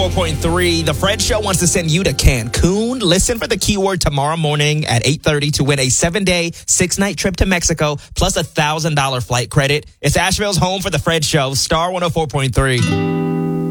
104.3. The Fred Show wants to send you to Cancun. Listen for the keyword tomorrow morning at 8:30 to win a 7-day, 6-night trip to Mexico plus $1,000 flight credit. It's Asheville's home for the Fred Show. Star 104.3.